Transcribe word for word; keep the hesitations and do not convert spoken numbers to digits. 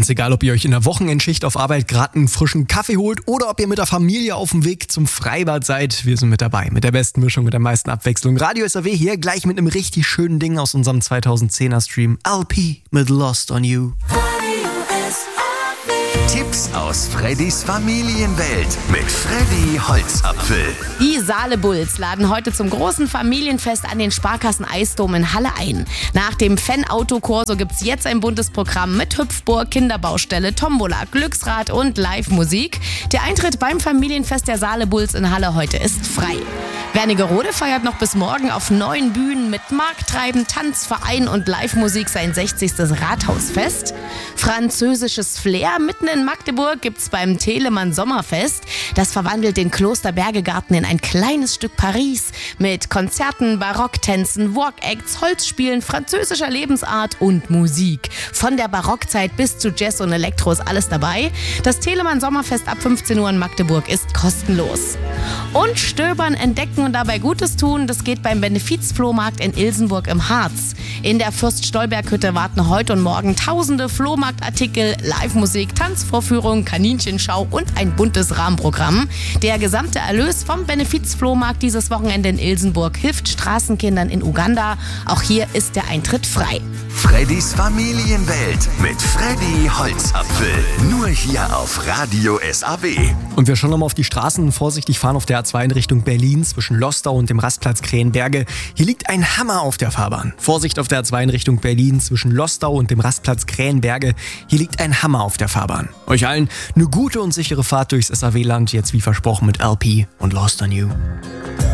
Ganz egal, ob ihr euch in der Wochenendschicht auf Arbeit gerade einen frischen Kaffee holt oder ob ihr mit der Familie auf dem Weg zum Freibad seid, wir sind mit dabei. Mit der besten Mischung, mit der meisten Abwechslung. Radio S R W hier gleich mit einem richtig schönen Ding aus unserem zweitausendzehner Stream. L P mit Lost on You. Tipps aus Freddys Familienwelt mit Freddy Holzapfel. Die Saale Bulls laden heute zum großen Familienfest an den Sparkassen Eisdom in Halle ein. Nach dem Fan-Auto-Corso gibt's jetzt ein buntes Programm mit Hüpfburg, Kinderbaustelle, Tombola, Glücksrad und Live-Musik. Der Eintritt beim Familienfest der Saale Bulls in Halle heute ist frei. Wernigerode feiert noch bis morgen auf neun Bühnen mit Markttreiben, Tanz, Verein und Live-Musik sein sechzigstes Rathausfest. Französisches Flair mitten in Magdeburg gibt's beim Telemann Sommerfest. Das verwandelt den Klosterbergegarten in ein kleines Stück Paris mit Konzerten, Barocktänzen, Walk-Acts, Holzspielen, französischer Lebensart und Musik. Von der Barockzeit bis zu Jazz und Elektro ist alles dabei. Das Telemann Sommerfest ab fünfzehn Uhr in Magdeburg ist kostenlos. Und stöbern, entdecken und dabei Gutes tun, das geht beim Benefizflohmarkt in Ilsenburg im Harz. In der Fürst-Stolberg-Hütte warten heute und morgen tausende Flohmarktartikel, Live-Musik, Tanzvorführungen, Kaninchenschau und ein buntes Rahmenprogramm. Der gesamte Erlös vom Benefizflohmarkt dieses Wochenende in Ilsenburg hilft Straßenkindern in Uganda. Auch hier ist der Eintritt frei. Freddys Familienwelt mit Freddy Holzapfel. Nur hier auf Radio S R W. Und wir schauen nochmal auf die Straßen. Vorsichtig fahren auf der A zwei in Richtung Berlin zwischen Lostau und dem Rastplatz Krähenberge. Hier liegt ein Hammer auf der Fahrbahn. Vorsicht auf der A zwei in Richtung Berlin zwischen Lostau und dem Rastplatz Krähenberge. Hier liegt ein Hammer auf der Fahrbahn. Euch allen eine gute und sichere Fahrt durchs S R W-Land. Jetzt wie versprochen mit L P und Lost on You.